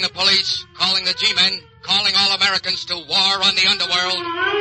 the police, calling the G-men, calling all Americans to war on the underworld.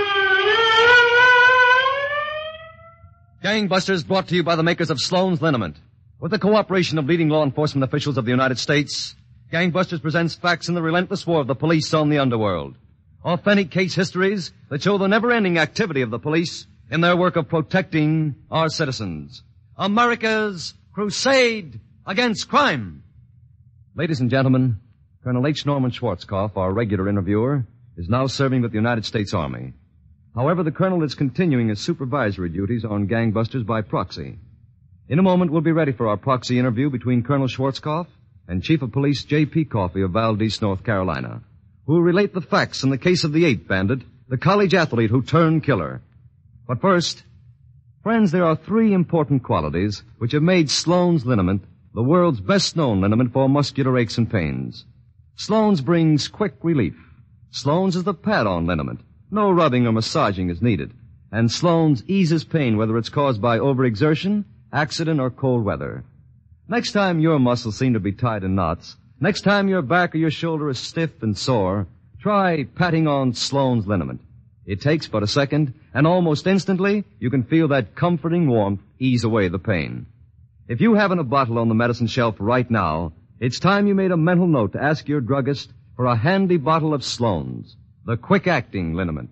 Gangbusters brought to you by the makers of Sloan's Liniment. With the cooperation of leading law enforcement officials of the United States, Gangbusters presents facts in the relentless war of the police on the underworld. Authentic case histories that show the never-ending activity of the police in their work of protecting our citizens. America's crusade against crime. Ladies and gentlemen, Colonel H. Norman Schwarzkopf, our regular interviewer, is now serving with the United States Army. However, the colonel is continuing his supervisory duties on gangbusters by proxy. In a moment, we'll be ready for our proxy interview between Colonel Schwarzkopf and Chief of Police J.P. Coffey of Valdez, North Carolina, who will relate the facts in the case of the ape bandit, the college athlete who turned killer. But first, friends, there are three important qualities which have made Sloan's Liniment the world's best-known liniment for muscular aches and pains. Sloan's brings quick relief. Sloan's is the pad-on liniment. No rubbing or massaging is needed. And Sloan's eases pain whether it's caused by overexertion, accident, or cold weather. Next time your muscles seem to be tied in knots, next time your back or your shoulder is stiff and sore, try patting on Sloan's Liniment. It takes but a second, and almost instantly, you can feel that comforting warmth ease away the pain. If you haven't a bottle on the medicine shelf right now, it's time you made a mental note to ask your druggist for a handy bottle of Sloan's, the quick-acting liniment.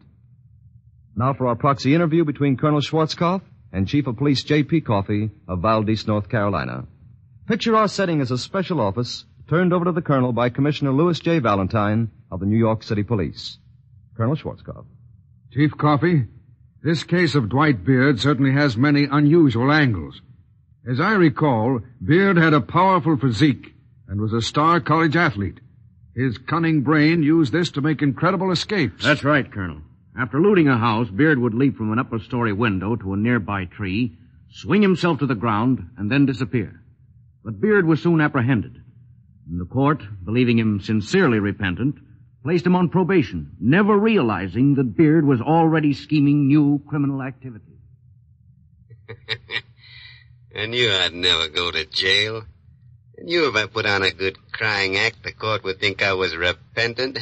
Now for our proxy interview between Colonel Schwarzkopf and Chief of Police J.P. Coffey of Valdez, North Carolina. Picture our setting as a special office turned over to the Colonel by Commissioner Louis J. Valentine of the New York City Police. Colonel Schwarzkopf. Chief Coffey, this case of Dwight Beard certainly has many unusual angles. As I recall, Beard had a powerful physique and was a star college athlete. His cunning brain used this to make incredible escapes. That's right, Colonel. After looting a house, Beard would leap from an upper-story window to a nearby tree, swing himself to the ground, and then disappear. But Beard was soon apprehended. And the court, believing him sincerely repentant, placed him on probation, never realizing that Beard was already scheming new criminal activity. I knew I'd never go to jail. I knew if I put on a good crying act, the court would think I was repentant.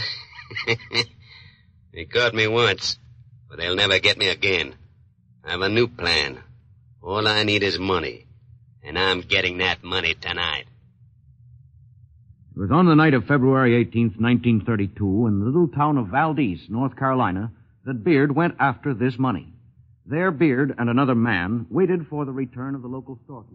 They caught me once, but they'll never get me again. I have a new plan. All I need is money, and I'm getting that money tonight. It was on the night of February 18th, 1932, in the little town of Valdez, North Carolina, that Beard went after this money. There, Beard and another man waited for the return of the local storekeeper.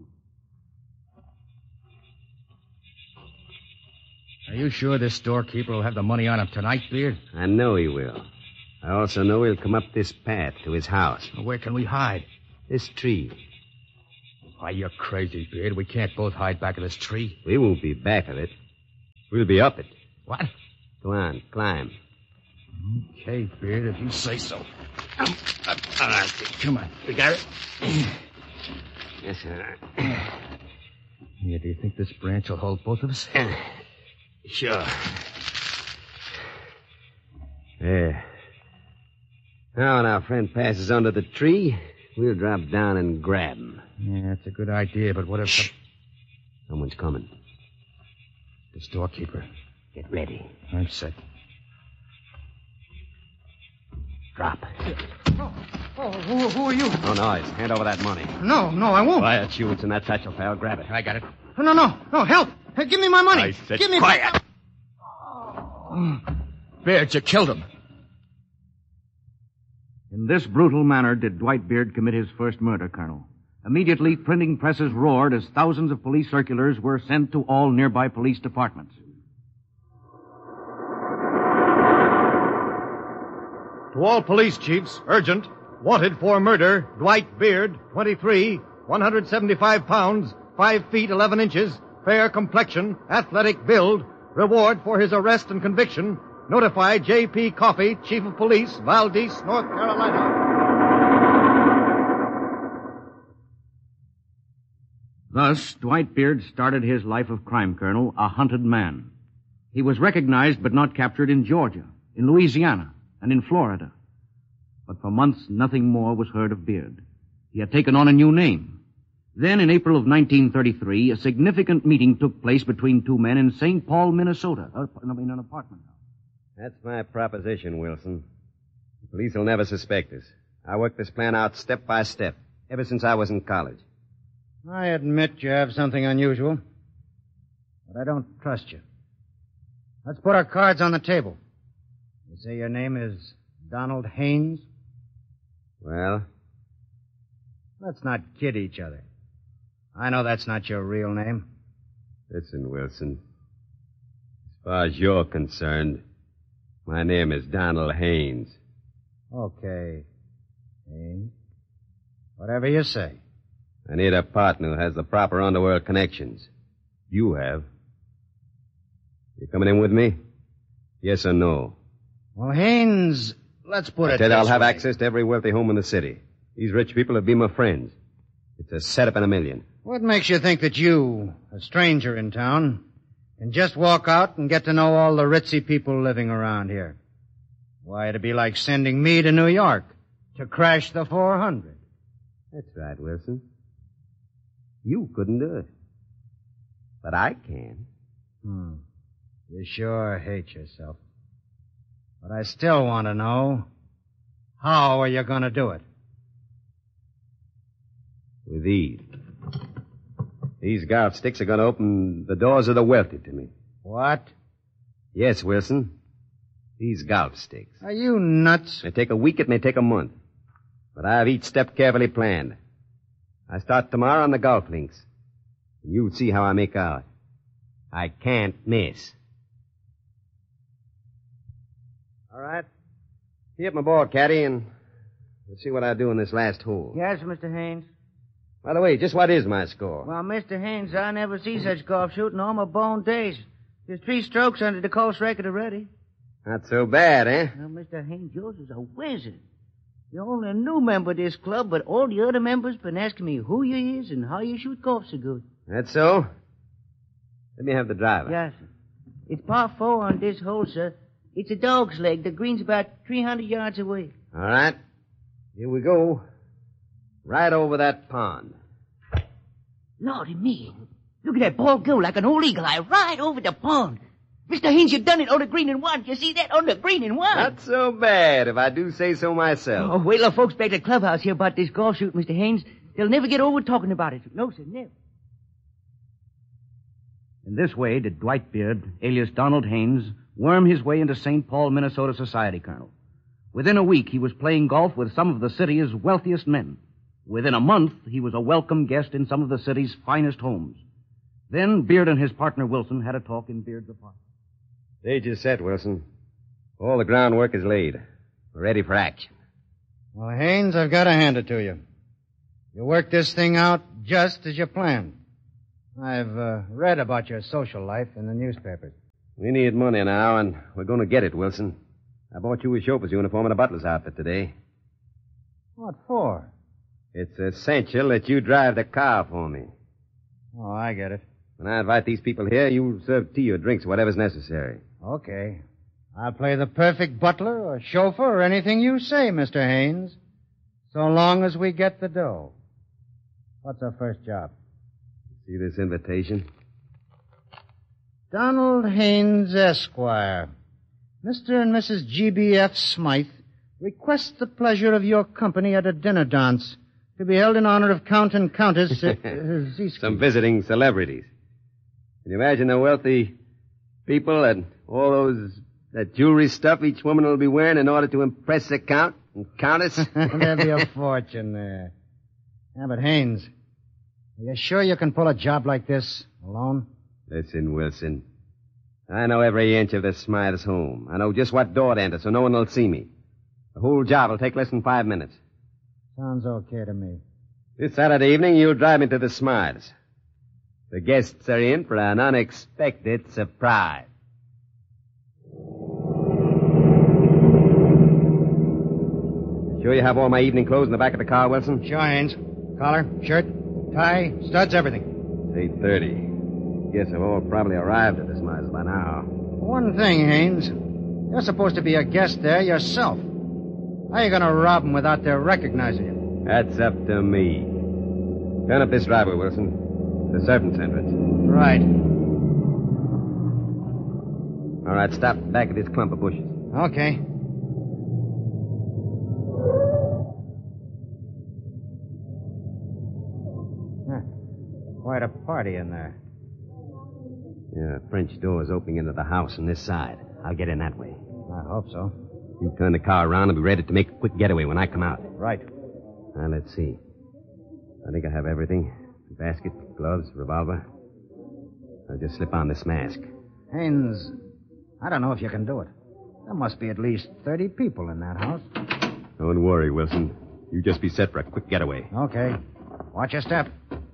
Are you sure this storekeeper will have the money on him tonight, Beard? I know he will. I also know he'll come up this path to his house. Where can we hide? This tree. Why, you're crazy, Beard. We can't both hide back of this tree. We won't be back of it. We'll be up it. What? Go on, climb. Okay, Beard, if you say so. All right, come on. You got it? Yes, sir. Yeah, do you think this branch will hold both of us? Sure. There. Now, when our friend passes under the tree, we'll drop down and grab him. Yeah, that's a good idea, but what if... Shh. Someone's coming. The storekeeper. Get ready. I'm set. Drop. Oh, who are you? No noise. Hand over that money. No, I won't. Why, it's you. It's in that satchel, pal. Grab it. I got it. No, help. Hey, give me my money. I said give me quiet. Beard, you killed him. In this brutal manner did Dwight Beard commit his first murder, Colonel. Immediately, printing presses roared as thousands of police circulars were sent to all nearby police departments. To all police chiefs, urgent, wanted for murder, Dwight Beard, 23, 175 pounds, 5 feet 11 inches, fair complexion, athletic build, reward for his arrest and conviction, notify J.P. Coffey, Chief of Police, Valdez, North Carolina. Thus, Dwight Beard started his life of crime, Colonel, a hunted man. He was recognized but not captured in Georgia, in Louisiana, and in Florida. But for months, nothing more was heard of Beard. He had taken on a new name. Then, in April of 1933, a significant meeting took place between two men in St. Paul, Minnesota, in an apartment house. That's my proposition, Wilson. The police will never suspect us. I worked this plan out step by step, ever since I was in college. I admit you have something unusual, but I don't trust you. Let's put our cards on the table. You say your name is Donald Haynes? Well? Let's not kid each other. I know that's not your real name. Listen, Wilson. As far as you're concerned, my name is Donald Haynes. Okay, Haynes. Whatever you say. I need a partner who has the proper underworld connections. You have. You coming in with me? Yes or no? Well, Haynes, let's put it Ted, this I'll have way. access to every wealthy home in the city. These rich people will be my friends. It's a setup in a million. What makes you think that you, a stranger in town, can just walk out and get to know all the ritzy people living around here? Why, it'd be like sending me to New York to crash the 400. That's right, Wilson. You couldn't do it. But I can. You sure hate yourself. But I still want to know, how are you going to do it? With these. These golf sticks are going to open the doors of the wealthy to me. What? Yes, Wilson. These golf sticks. Are you nuts? They take a week, it may take a month. But I have each step carefully planned. I start tomorrow on the golf links. You'll see how I make out. I can't miss. All right. Tee up my ball, caddy, and we'll see what I do in this last hole. Yes, Mr. Haynes. By the way, just what is my score? Well, Mr. Haynes, I never see such golf shooting all my born days. There's 3 strokes under the course record already. Not so bad, eh? Now, Mr. Haynes, yours is a wizard. You're only a new member of this club, but all the other members been asking me who you is and how you shoot golf so good. That's so? Let me have the driver. Yes, sir. It's par 4 on this hole, sir. It's a dog's leg. The green's about 300 yards away. All right. Here we go. Right over that pond. Lordy me. Look at that ball go like an old eagle eye right over the pond. Mr. Haynes, you've done it on the green and one. You see that? On the green and one. Not so bad, if I do say so myself. Oh, wait till the folks back at the clubhouse hear about this golf shoot, Mr. Haynes. They'll never get over talking about it. No, sir, never. In this way did Dwight Beard, alias Donald Haynes, worm his way into St. Paul, Minnesota society, Colonel. Within a week, he was playing golf with some of the city's wealthiest men. Within a month, he was a welcome guest in some of the city's finest homes. Then Beard and his partner Wilson had a talk in Beard's apartment. Stage is set, Wilson. All the groundwork is laid. We're ready for action. Well, Haynes, I've got to hand it to you. You worked this thing out just as you planned. I've read about your social life in the newspapers. We need money now, and we're going to get it, Wilson. I bought you a chauffeur's uniform and a butler's outfit today. What for? It's essential that you drive the car for me. Oh, I get it. When I invite these people here, you serve tea or drinks, whatever's necessary. Okay. I'll play the perfect butler or chauffeur or anything you say, Mr. Haynes. So long as we get the dough. What's our first job? See this invitation? Donald Haynes, Esquire. Mr. and Mrs. G.B.F. Smythe request the pleasure of your company at a dinner dance to be held in honor of Count and Countess Ziski. Some visiting celebrities. Can you imagine the wealthy people and all that jewelry stuff each woman will be wearing in order to impress the Count and Countess? There'll be a fortune there. Yeah, but Haynes, are you sure you can pull a job like this alone? Listen, Wilson. I know every inch of this Smythe's home. I know just what door to enter so no one will see me. The whole job will take less than 5 minutes. Sounds okay to me. This Saturday evening, you'll drive me to the Smythe's. The guests are in for an unexpected surprise. Sure you have all my evening clothes in the back of the car, Wilson? Sure, Haynes. Collar, shirt, tie, studs, everything. It's 8:30. Guess I've all probably arrived at the Smythe's by now. One thing, Haynes. You're supposed to be a guest there yourself. How are you going to rob them without their recognizing you? That's up to me. Turn up this driveway, Wilson. The servant's entrance. Right. All right, stop back of this clump of bushes. Okay. Quite a party in there. Yeah, French door is opening into the house on this side. I'll get in that way. I hope so. You turn the car around and be ready to make a quick getaway when I come out. Right. Now, let's see. I think I have everything. Basket, gloves, revolver. I'll just slip on this mask. Haynes, I don't know if you can do it. There must be at least 30 people in that house. Don't worry, Wilson. You just be set for a quick getaway. Okay. Watch your step.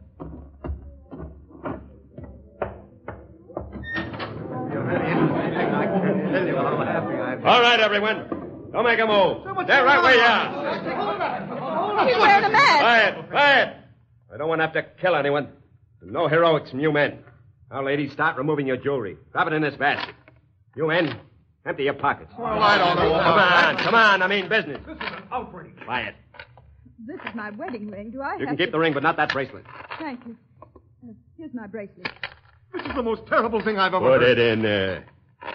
All right, everyone. Don't make a move. Stay right where you are. He's wearing a mask. Quiet. I don't want to have to kill anyone. No heroics from you men. Now, ladies, start removing your jewelry. Drop it in this basket. You men, empty your pockets. Well, I don't know. Come on. I mean business. This is an outrage. Quiet. This is my wedding ring. Do I have You can keep the ring, but not that bracelet. Thank you. Here's my bracelet. This is the most terrible thing I've ever Put heard. it in there.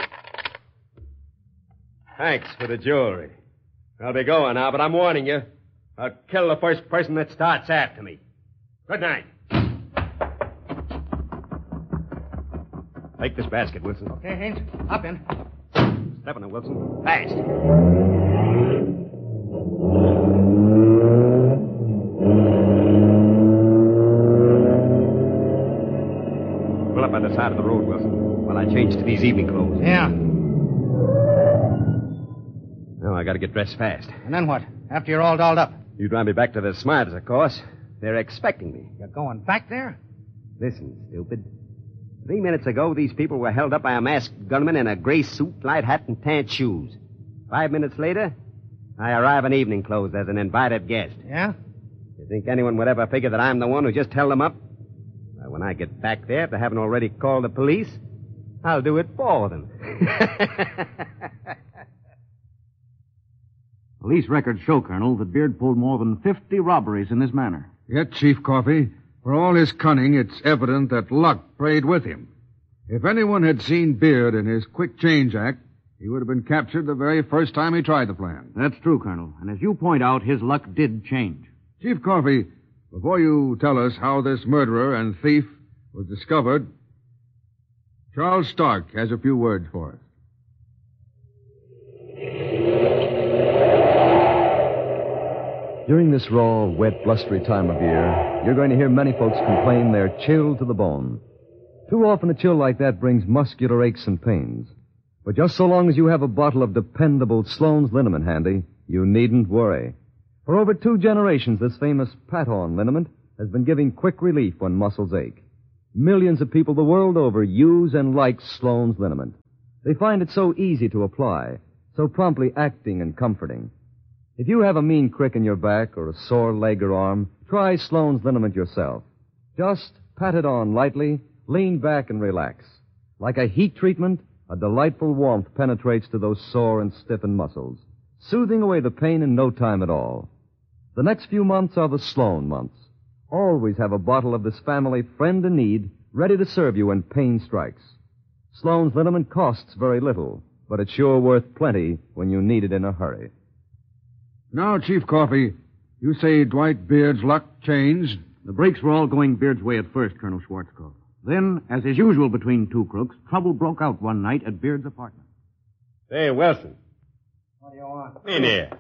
Thanks for the jewelry. I'll be going now, but I'm warning you. I'll kill the first person that starts after me. Good night. Take this basket, Wilson. Okay, Haynes. Hop in. Step on it, Wilson. Fast. Pull up by the side of the road, Wilson, while I change to these evening clothes. Yeah. Now I gotta get dressed fast. And then what? After you're all dolled up? You drive me back to the Smarters, of course. They're expecting me. You're going back there? Listen, stupid. 3 minutes ago, these people were held up by a masked gunman in a gray suit, light hat, and tan shoes. 5 minutes later, I arrive in evening clothes as an invited guest. Yeah? You think anyone would ever figure that I'm the one who just held them up? Well, when I get back there, if they haven't already called the police, I'll do it for them. Police records show, Colonel, that Beard pulled more than 50 robberies in this manner. Yet, Chief Coffey, for all his cunning, it's evident that luck played with him. If anyone had seen Beard in his quick change act, he would have been captured the very first time he tried the plan. That's true, Colonel. And as you point out, his luck did change. Chief Coffey, before you tell us how this murderer and thief was discovered, Charles Stark has a few words for us. During this raw, wet, blustery time of year, you're going to hear many folks complain they're chilled to the bone. Too often a chill like that brings muscular aches and pains. But just so long as you have a bottle of dependable Sloan's liniment handy, you needn't worry. For over 2 generations, this famous Pat-On liniment has been giving quick relief when muscles ache. Millions of people the world over use and like Sloan's liniment. They find it so easy to apply, so promptly acting and comforting. If you have a mean crick in your back or a sore leg or arm, try Sloan's liniment yourself. Just pat it on lightly, lean back and relax. Like a heat treatment, a delightful warmth penetrates to those sore and stiffened muscles, soothing away the pain in no time at all. The next few months are the Sloan months. Always have a bottle of this family friend in need ready to serve you when pain strikes. Sloan's liniment costs very little, but it's sure worth plenty when you need it in a hurry. Now, Chief Coffey, you say Dwight Beard's luck changed? The breaks were all going Beard's way at first, Colonel Schwarzkopf. Then, as is usual between two crooks, trouble broke out one night at Beard's apartment. Hey, Wilson. What do you want? In here.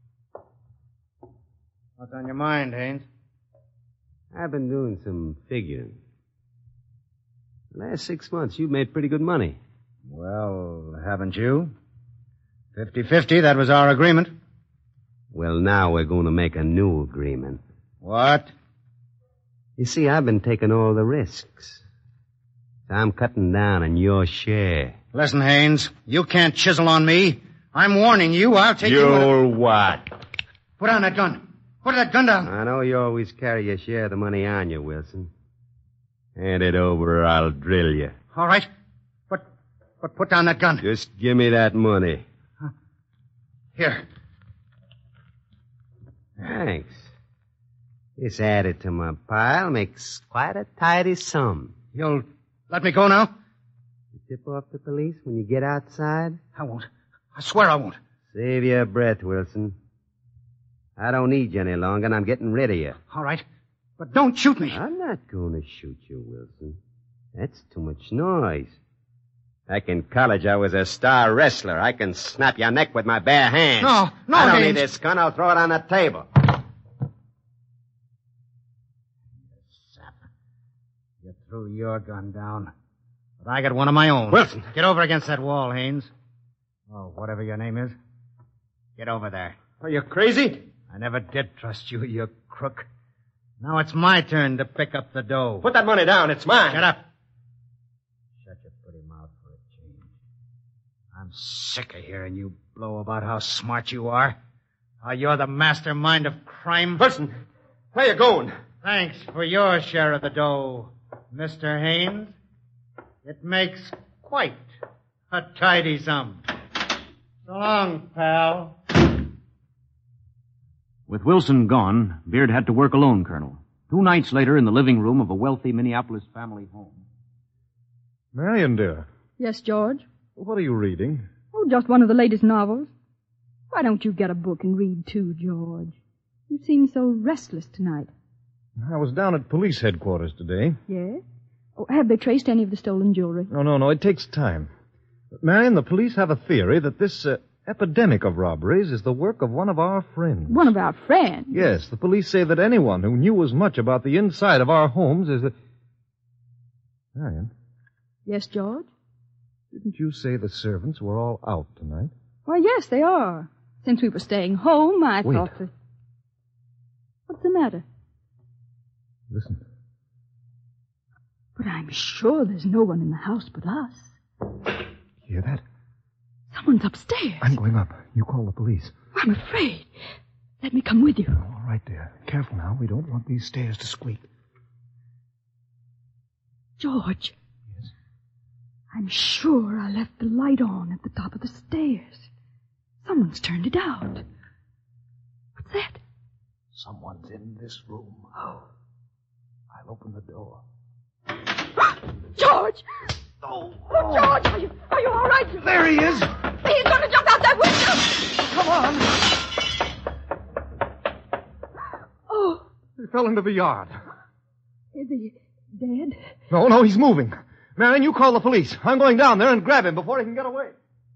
What's on your mind, Haynes? I've been doing some figuring. The last 6 months, you've made pretty good money. Well, haven't you? 50-50, that was our agreement. Well, now we're going to make a new agreement. What? You see, I've been taking all the risks. I'm cutting down on your share. Listen, Haynes, you can't chisel on me. I'm warning you, I'll take you... You'll what? Put on that gun. Put that gun down. I know you always carry your share of the money on you, Wilson. Hand it over or I'll drill you. All right. But put down that gun. Just give me that money. Here. Thanks. This added to my pile makes quite a tidy sum. You'll let me go now? You tip off the police when you get outside? I won't. I swear I won't. Save your breath, Wilson. I don't need you any longer, and I'm getting rid of you. All right. But don't shoot me. I'm not going to shoot you, Wilson. That's too much noise. Back in college, I was a star wrestler. I can snap your neck with my bare hands. No, I don't Haynes. need this gun. I'll throw it on the table. You threw your gun down. But I got one of my own. Wilson! Get over against that wall, Haynes. Oh, whatever your name is. Get over there. Are you crazy? I never did trust you, you crook. Now it's my turn to pick up the dough. Put that money down. It's mine. Shut up. Shut your pretty mouth for a change. I'm sick of hearing you blow about how smart you are. How you're the mastermind of crime. Wilson, where you going? Thanks for your share of the dough, Mr. Haynes. It makes quite a tidy sum. So long, pal. With Wilson gone, Beard had to work alone, Colonel. 2 nights later, in the living room of a wealthy Minneapolis family home. Marion, dear, Yes, George? what are you reading? Oh, just one of the latest novels. Why don't you get a book and read, too, George? You seem so restless tonight. I was down at police headquarters today. Yes? Oh, have they traced any of the stolen jewelry? No, it takes time. But, Marion, the police have a theory that this epidemic of robberies is the work of one of our friends. One of our friends? Yes, the police say that anyone who knew as much about the inside of our homes as the... Marion, Yes, George? didn't you say the servants were all out tonight? Why, yes, they are. Since we were staying home, I Wait. thought that... What's the matter? Listen. But I'm sure there's no one in the house but us. Hear that? Someone's upstairs. I'm going up. You call the police. I'm afraid. Let me come with you. All right, dear. Careful now. We don't want these stairs to squeak. George. Yes? I'm sure I left the light on at the top of the stairs. Someone's turned it out. What's that? Someone's in this room. Oh. I'll open the door. George! Oh, George, are you all right? There he is. He's going to jump out that window. Come on. Oh, He fell into the yard. is he dead? No, he's moving. Marion, you call the police. I'm going down there and grab him before he can get away.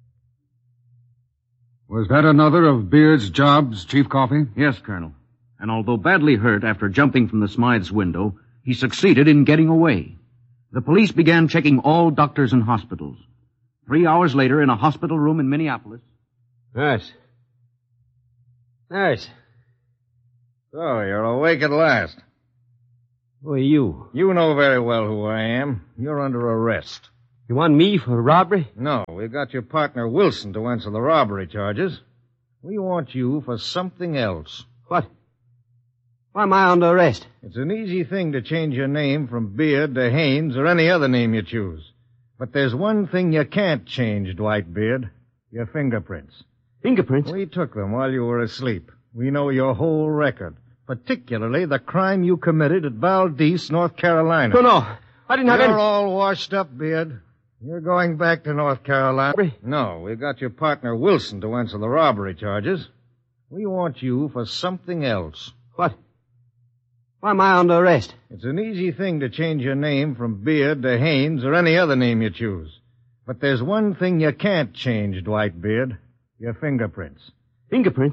Was that another of Beard's jobs, Chief Coffey? Yes, Colonel. And although badly hurt after jumping from the Smythes window, he succeeded in getting away. The police began checking all doctors and hospitals. 3 hours later, in a hospital room in Minneapolis... Nurse. So, you're awake at last. Who are you? You know very well who I am. You're under arrest. You want me for robbery? No, we got your partner Wilson to answer the robbery charges. We want you for something else. What? Why am I under arrest? It's an easy thing to change your name from Beard to Haynes or any other name you choose. But there's one thing you can't change, Dwight Beard. Your fingerprints. Fingerprints? We took them while you were asleep. We know your whole record, particularly the crime you committed at Valdez, North Carolina. No. I didn't have any... You're all washed up, Beard. You're going back to North Carolina. Robbery? No, we got your partner Wilson to answer the robbery charges. We want you for something else. What? Why am I under arrest? It's an easy thing to change your name from Beard to Haynes or any other name you choose. But there's one thing you can't change, Dwight Beard. Your fingerprints. Fingerprints?